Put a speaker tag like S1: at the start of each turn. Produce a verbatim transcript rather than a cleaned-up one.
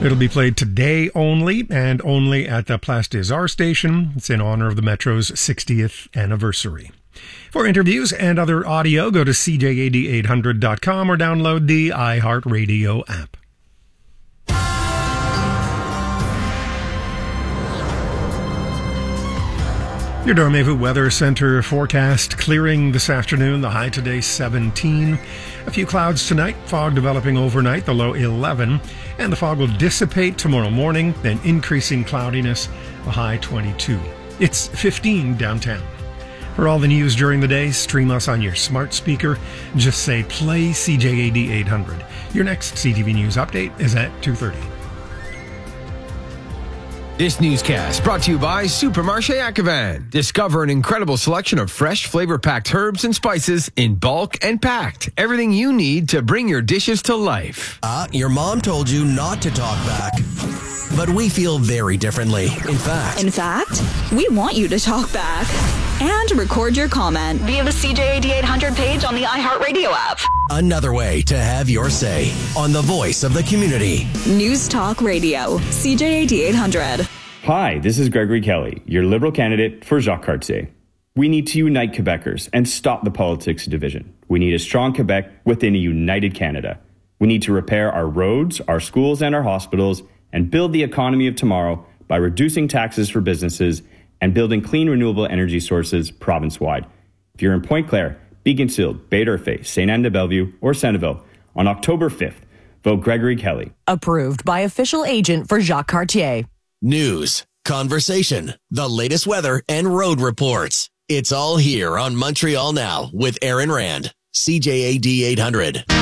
S1: It'll be played today only, and only at the Place des Arts station. It's in honor of the Metro's sixtieth anniversary. For interviews and other audio, go to c j a d eight hundred dot com or download the iHeartRadio app. Your Dormevu Weather Center forecast: clearing this afternoon, the high today seventeen. A few clouds tonight, fog developing overnight, the low eleven. And the fog will dissipate tomorrow morning, then increasing cloudiness, a high twenty-two. It's fifteen downtown. For all the news during the day, stream us on your smart speaker. Just say play C J A D eight hundred. Your next C T V News update is at two thirty.
S2: This newscast brought to you by Supermarché Accavan. Discover an incredible selection of fresh, flavor-packed herbs and spices in bulk and packed. Everything you need to bring your dishes to life.
S3: Uh, your mom told you not to talk back. But we feel very differently. In fact...
S4: In fact, we want you to talk back. And record your comment via the C J A D eight hundred page on the iHeartRadio app.
S3: Another way to have your say on the voice of the community.
S4: News Talk Radio, C J A D eight hundred.
S5: Hi, this is Gregory Kelly, your Liberal candidate for Jacques Cartier. We need to unite Quebecers and stop the politics of division. We need a strong Quebec within a united Canada. We need to repair our roads, our schools, and our hospitals, and build the economy of tomorrow by reducing taxes for businesses and building clean renewable energy sources province-wide. If you're in Pointe-Claire, Beaconsfield, Bay-d'Urfé, Sainte-Anne-de-Bellevue, or Centreville, on October fifth, vote Gregory Kelly.
S6: Approved by official agent for Jacques Cartier.
S3: News, conversation, the latest weather, and road reports. It's all here on Montreal Now with Aaron Rand. C J A D eight hundred.